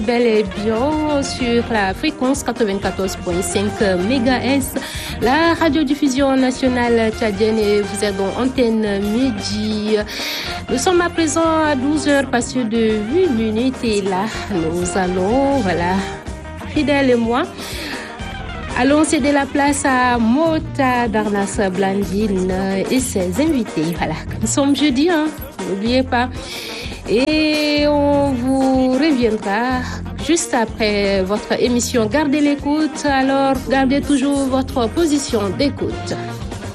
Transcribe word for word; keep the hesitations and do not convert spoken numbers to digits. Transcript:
Bel et bien sur la fréquence quatre-vingt-quatorze virgule cinq mégahertz, la radiodiffusion nationale tchadienne et vous êtes dans Antenne Midi. Nous sommes à présent à douze heures passées de huit minutes et là, nous allons, voilà, Fidèle et moi, allons céder la place à Mota Darnas Blandine et ses invités. Voilà, nous sommes jeudi, hein, n'oubliez pas. Et on vous reviendra juste après votre émission. Gardez l'écoute, alors gardez toujours votre position d'écoute.